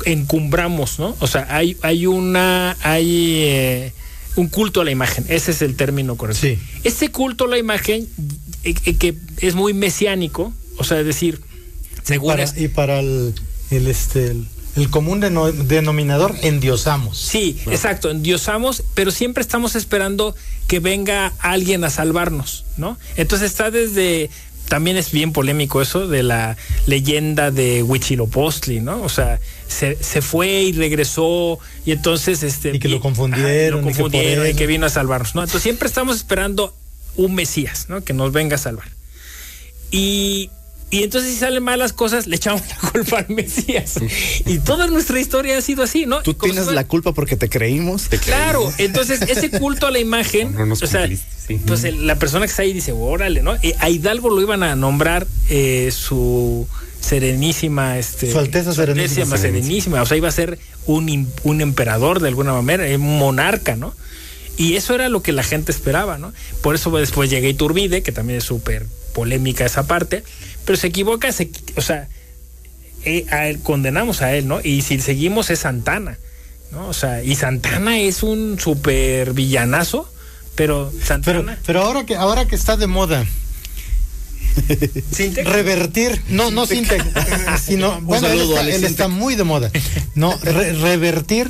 encumbramos, ¿no? O sea, hay un culto a la imagen, ese es el término correcto. Sí. Ese culto a la imagen que es muy mesiánico, o sea, es decir, según y para el común denominador, endiosamos. Sí, exacto, endiosamos, pero siempre estamos esperando que venga alguien a salvarnos, ¿no? Entonces está desde... También es bien polémico eso de la leyenda de Huitzilopochtli, ¿no? O sea, se fue y regresó y entonces y que lo confundieron, y que vino a salvarnos, ¿no? Entonces siempre estamos esperando un Mesías, ¿no? Que nos venga a salvar. Y entonces si salen mal las cosas, le echamos la culpa al Mesías. Y toda nuestra historia ha sido así, ¿no? Tú tienes la culpa porque te creímos. Claro, entonces ese culto a la imagen, no nos o sea, sí. pues la persona que está ahí dice, órale, ¿no? A Hidalgo lo iban a nombrar su serenísima, Su Alteza Serenísima. O sea, iba a ser un emperador de alguna manera, un monarca, ¿no? Y eso era lo que la gente esperaba, ¿no? Por eso después llega Iturbide, que también es súper polémica esa parte, pero se equivoca, o sea, a él, condenamos a él, ¿no? Y si seguimos es Santana, ¿no? O sea, y Santana es un súper villanazo, pero Santana... Pero ahora que está de moda revertir, no Sintec, sino, bueno, él está muy de moda, no, revertir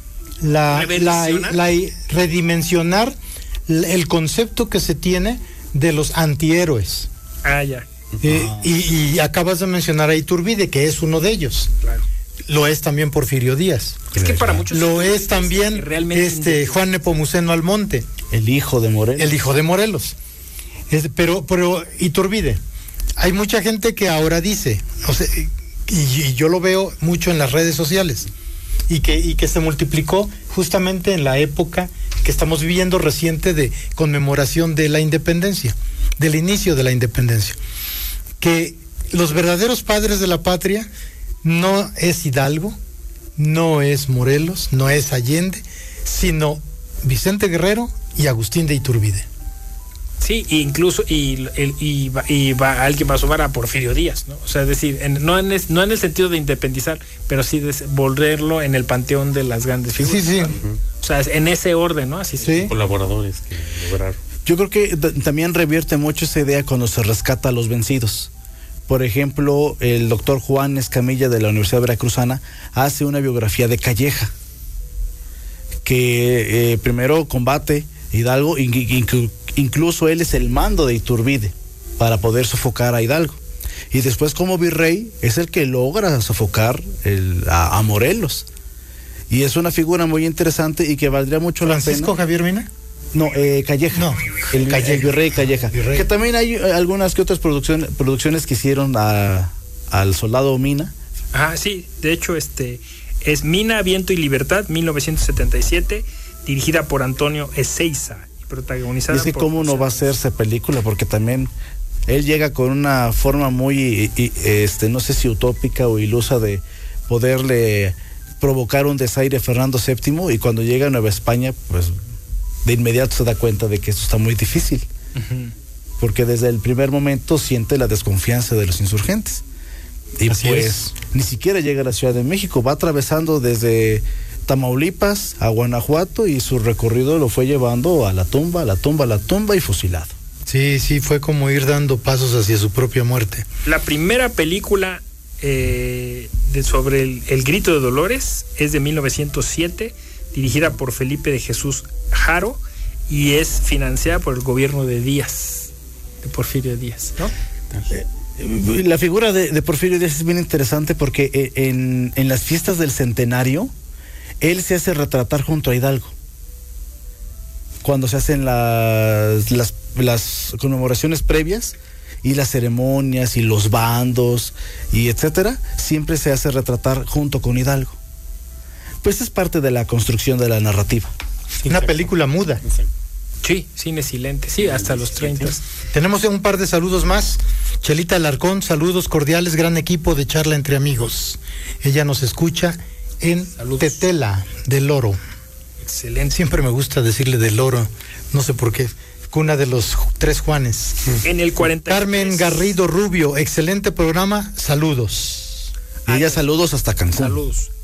redimensionar el concepto que se tiene de los antihéroes. Ya. Y acabas de mencionar a Iturbide, que es uno de ellos. Claro. Lo es también Porfirio Díaz. Es que para muchos lo es también Juan Nepomuceno Almonte, el hijo de Morelos. Pero Iturbide, hay mucha gente que ahora dice, o sea, y yo lo veo mucho en las redes sociales, y que se multiplicó justamente en la época que estamos viviendo reciente de conmemoración de la independencia, del inicio de la independencia, que los verdaderos padres de la patria no es Hidalgo, no es Morelos, no es Allende, sino Vicente Guerrero y Agustín de Iturbide. Sí, incluso alguien va a sumar a Porfirio Díaz, ¿no? O sea, es decir, no en el sentido de independizar, pero sí de volverlo en el panteón de las grandes figuras. Sí. O sea, en ese orden, ¿no? Así sí. Colaboradores que lograron. Yo creo que también revierte mucho esa idea cuando se rescata a los vencidos. Por ejemplo, el doctor Juan Escamilla de la Universidad Veracruzana hace una biografía de Calleja, que primero combate Hidalgo, incluso él es el mando de Iturbide para poder sofocar a Hidalgo. Y después como virrey es el que logra sofocar a Morelos. Y es una figura muy interesante y que valdría mucho la pena. ¿Francisco Javier Mina? No, Calleja. No, el virrey Calleja. Que también hay algunas que otras producciones que hicieron al soldado Mina. Sí, de hecho es Mina, Viento y Libertad, 1977, dirigida por Antonio Ezeiza y protagonizada por... cómo no va a hacerse película, porque también él llega con una forma muy, no sé si utópica o ilusa de poderle provocar un desaire a Fernando VII, y cuando llega a Nueva España, pues de inmediato se da cuenta de que esto está muy difícil, porque desde el primer momento siente la desconfianza de los insurgentes. Y así pues es. Ni siquiera llega a la Ciudad de México, va atravesando desde Tamaulipas a Guanajuato, y su recorrido lo fue llevando a la tumba y fusilado. Sí, fue como ir dando pasos hacia su propia muerte. La primera película sobre el Grito de Dolores es de 1907, dirigida por Felipe de Jesús Haro, y es financiada por el gobierno de Porfirio Díaz, ¿no? La figura de Porfirio Díaz es bien interesante porque en las fiestas del centenario él se hace retratar junto a Hidalgo. Cuando se hacen las conmemoraciones previas y las ceremonias y los bandos y etcétera, siempre se hace retratar junto con Hidalgo. Pues es parte de la construcción de la narrativa. Una película muda. Sí, cine silente, sí, hasta los 30. Tenemos un par de saludos más. Chelita Alarcón, saludos cordiales, gran equipo de Charla Entre Amigos. Ella nos escucha en Tetela del Oro. Excelente. Siempre me gusta decirle del Oro, no sé por qué. Cuna de los 3 Juanes. En el 40. Carmen Garrido Rubio, excelente programa, saludos. Y ella saludos hasta Cancún. Saludos.